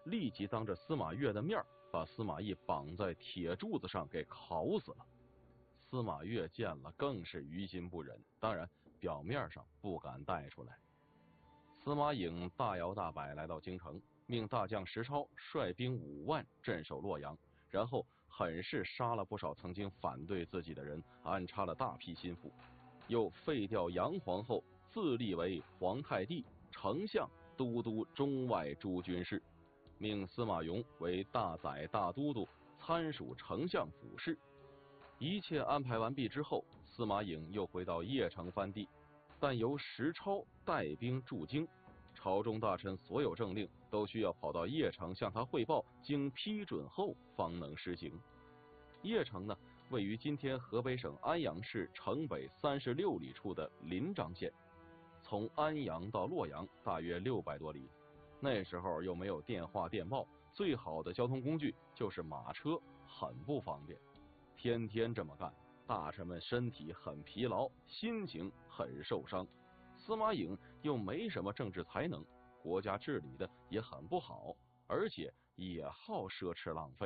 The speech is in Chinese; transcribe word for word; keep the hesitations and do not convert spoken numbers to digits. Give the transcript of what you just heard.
立即当着司马越的面把司马懿绑在铁柱子上给烤死了。司马越见了更是于心不忍，当然表面上不敢带出来。司马颖大摇大摆来到京城，命大将石超率兵五万镇守洛阳，然后狠是杀了不少曾经反对自己的人，安插了大批心腹，又废掉杨皇后，自立为皇太帝、丞相、都督中外诸军事，命司马颙为大宰、大都督，参属丞相府事。一切安排完毕之后，司马颖又回到邺城藩地，但由石超带兵驻京，朝中大臣所有政令都需要跑到邺城向他汇报，经批准后方能施行。邺城呢，位于今天河北省安阳市城北三十六里处的临漳县，从安阳到洛阳大约六百多里。那时候又没有电话电报，最好的交通工具就是马车，很不方便。天天这么干，大臣们身体很疲劳，心情很受伤。司马颖又没什么政治才能，国家治理的也很不好，而且也好奢侈浪费。